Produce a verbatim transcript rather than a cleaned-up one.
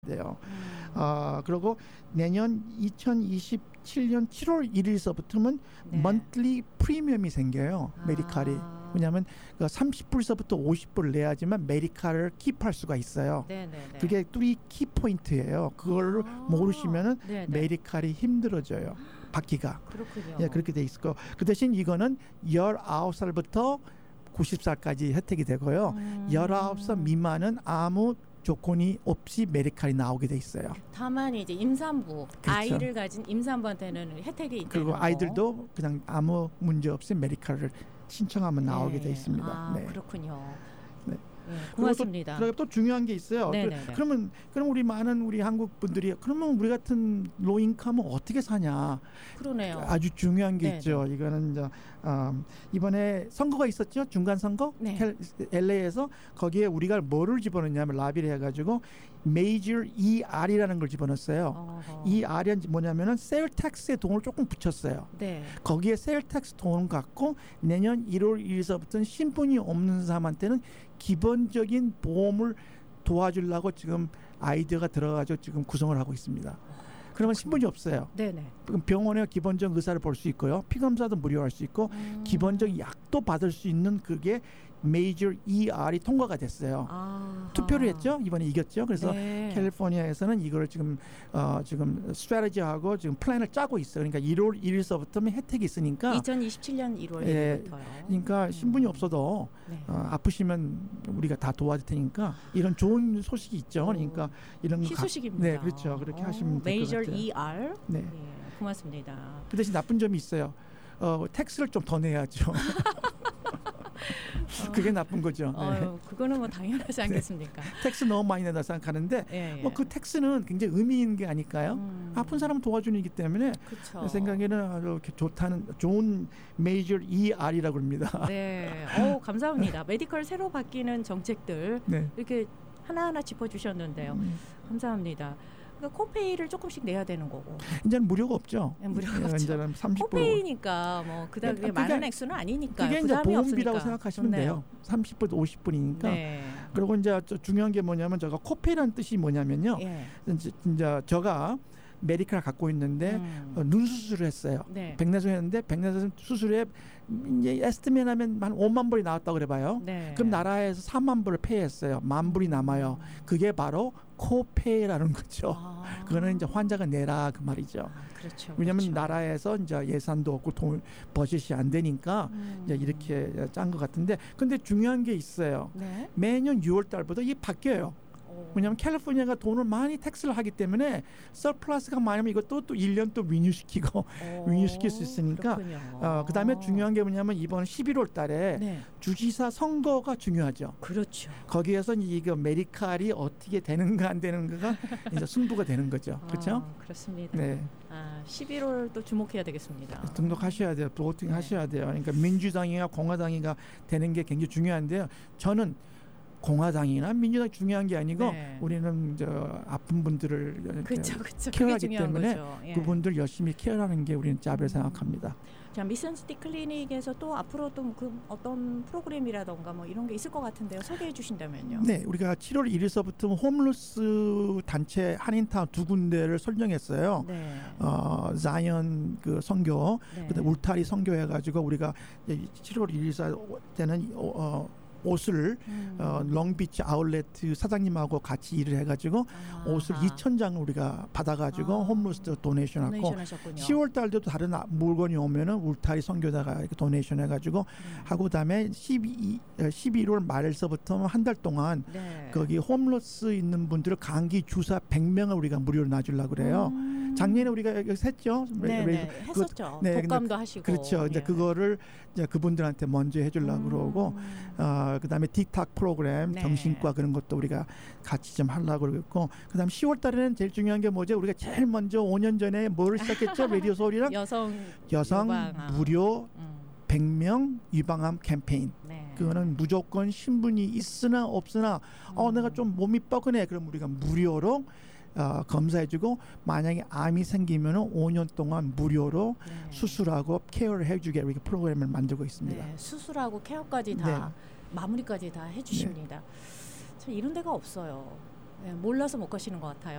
돼요. 음. 어, 그리고 내년 이천이십칠 년 칠월 일일서부터는 네. monthly 프리미엄이 생겨요. 메디칼이. 아. 왜냐하면 그 삼십 불서부터 오십 불을 내야지만 메디칼을 킵할 수가 있어요. 네네네. 그게 뚜리 키포인트예요. 그걸 아. 모르시면은 네네. 메디칼이 힘들어져요. 받기가. 그렇군요. 예, 그렇게 돼 있고 그 대신 이거는 열아홉 살부터 구십 살까지 혜택이 되고요. 음. 열아홉 살 미만은 아무 조건이 없이 메디칼이 나오게 돼 있어요. 다만 이제 임산부 그렇죠. 아이를 가진 임산부한테는 혜택이 있는 그리고 거. 아이들도 그냥 아무 문제 없이 메디칼을 신청하면 나오게 네. 돼 있습니다. 아, 네. 그렇군요. 네. 네, 고맙습니다. 그리고 또, 또 중요한 게 있어요. 그, 네네네. 그러면 그럼 우리 많은 우리 한국 분들이 그러면 우리 같은 로인컴은 어떻게 사냐? 그러네요. 아주 중요한 게 네네. 있죠. 이거는 이제 어, 이번에 선거가 있었죠. 중간 선거 네. 엘에이에서 거기에 우리가 뭐를 집어넣냐면 라비를 해가지고 Major 이알이라는 걸 집어넣었어요. 어허. 이알이 뭐냐면은 세일 텍스에 돈을 조금 붙였어요. 네. 거기에 세일 텍스 돈 갖고 내년 일월 일일서부터는 신분이 없는 사람한테는 기본적인 보험을 도와주려고 지금 아이디어가 들어가지고 지금 구성을 하고 있습니다. 그러면 신분이 없어요. 네네. 그럼 병원에 기본적 의사를 볼 수 있고요. 피검사도 무료할 수 있고 음. 기본적 약도 받을 수 있는 그게 메이저 이알이 통과가 됐어요. 아하. 투표를 했죠. 이번에 이겼죠. 그래서 네. 캘리포니아에서는 이걸 지금 어, 지금 스트래티지하고 지금 플랜을 짜고 있어요. 그러니까 일월 일일서부터는 혜택이 있으니까. 이천이십칠 년 일월 예, 일일부터요. 그러니까 신분이 없어도 네. 어, 아프시면 우리가 다 도와줄 테니까 이런 좋은 소식이 있죠. 그러니까 이런 거 가- 희소식입니다. 네, 그렇죠. 그렇게 어, 하시면 될 것 메이저 같아요. 이알. 네. 예, 고맙습니다. 그 대신 나쁜 점이 있어요. 어, 텍스를 좀 더 내야죠. 그게 나쁜 거죠. 네. 어, 그거는 뭐 당연하지 않겠습니까? 텍스 너무 많이 내다 생각하는데 예, 예. 뭐 그 텍스는 굉장히 의미 있는 게 아닐까요? 음. 아픈 사람 도와주는 이기 때문에 그쵸. 제 생각에는 아주 이렇게 좋다는 좋은 메이저 이알이라고 합니다. 네. 오, 감사합니다. 메디컬 새로 바뀌는 정책들 네. 이렇게 하나하나 짚어주셨는데요. 음, 감사합니다. 그러니까 코페이를 조금씩 내야 되는 거고. 이제는 무료가 없죠. 네, 무료가 예, 없죠. 이제는 삼십 불. 코페이니까 뭐 그다음에 그게- 많은 액수는 아니니까 그게 이제 부담이 보험비라고 없으니까. 생각하시면 좋네요. 돼요. 삼십 불, 오십 불이니까. 네. 그리고 이제 저 중요한 게 뭐냐면 제가 코페이라는 뜻이 뭐냐면요. 예. 이제, 이제 제가 메디칼을 갖고 있는데 음. 어, 눈 수술을 했어요. 네. 백내수 했는데 백내수 수술에 이제 에스티메이트하면 한 오만 불이 나왔다고 그래봐요. 네. 그럼 나라에서 삼만 불을 페이했어요. 만 불이 남아요. 그게 바로 코페이라는 거죠. 아. 그거는 이제 환자가 내라 그 말이죠. 아, 그렇죠. 왜냐하면 그렇죠. 나라에서 이제 예산도 없고 돈 버짓이 안 되니까 음. 이제 이렇게 짠 것 같은데, 근데 중요한 게 있어요. 네. 매년 유월 달부터 이게 바뀌어요. 오. 왜냐하면 캘리포니아가 돈을 많이 텍스를 하기 때문에 서플러스가 많으면 이것도 또 일 년 또 리뉴시키고 오, 리뉴시킬 수 있으니까 그렇군요. 어, 그다음에 중요한 게 뭐냐면 이번 십일월 달에 네. 주지사 선거가 중요하죠. 그렇죠. 거기에서 이거 메디칼이 어떻게 되는가 안 되는가가 이제 승부가 되는 거죠. 그렇죠? 아, 그렇습니다. 네. 아, 십일월 또 주목해야 되겠습니다. 등록하셔야 돼요. 보팅 네. 하셔야 돼요. 그러니까 민주당이나 공화당이가 되는 게 굉장히 중요한데요. 저는 공화당이나 민주당이 중요한 게 아니고 네. 우리는 저 아픈 분들을 그렇죠, 그렇죠. 그게 케어하기 중요한 때문에 거죠. 예. 그분들 열심히 케어하는 게 우리는 짭을 음. 생각합니다. 자, 미션시티 클리닉에서 또 앞으로 또 그 어떤 프로그램이라던가 뭐 이런 게 있을 것 같은데요. 소개해 주신다면요. 네, 우리가 칠월 일일서부터 홈리스 단체 한인타운 두 군데를 설정했어요. 네. 어, 자이언 그 선교, 네. 그다음 울타리 선교 해가지고 우리가 이제 칠월 일일사 때는 어, 옷을 음. 어, 롱비치 아울렛 사장님하고 같이 일을 해가지고 아, 옷을 아. 이천 장을 우리가 받아가지고 아. 홈리스 도네이션하고 도네이션 하셨군요. 시월 달도 다른 아- 물건이 오면은 울타리 선교다가 이렇게 도네이션 해가지고 음. 하고 그다음에 십이, 십일월 말에서부터 한 달 동안 네. 거기 홈리스 있는 분들을 감기 주사 백 명을 우리가 무료로 놔주려고 그래요. 음. 작년에 우리가 여기서 했죠. 네, 레- 네. 그거- 했었죠. 네, 근데 독감도 하시고. 그렇죠. 이제 예. 그거를 이제 그분들한테 먼저 해주려고 음. 그러고, 어, 그다음에 디탁 프로그램, 네. 정신과 그런 것도 우리가 같이 좀 하려고 그러고, 그다음 시월 달에는 제일 중요한 게 뭐죠? 우리가 제일 먼저 오 년 전에 뭐를 시작했죠? 라디오 소리랑 여성 여성 유방암. 무료 음. 백 명 유방암 캠페인. 네. 그거는 무조건 신분이 있으나 없으나 어 음. 내가 좀 몸이 뻐근해 그럼 우리가 무료로 어, 검사해주고 만약에 암이 생기면 오 년 동안 무료로 네. 수술하고 케어를 해주게 이렇게 프로그램을 만들고 있습니다. 네, 수술하고 케어까지 다 마무리까지 다 해주십니다. 참 이런 데가 없어요. 네, 몰라서 못 가시는 것 같아요.